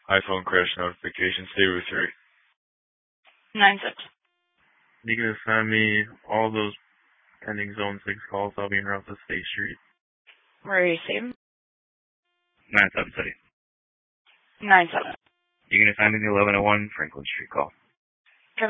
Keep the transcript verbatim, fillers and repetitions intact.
iPhone crash notification. Stay with three. Nine six. You can assign me all those pending zone six calls. I'll be en route to State Street. Receive. Nine seven city. Nine seven. You can assign me the eleven oh one Franklin Street call.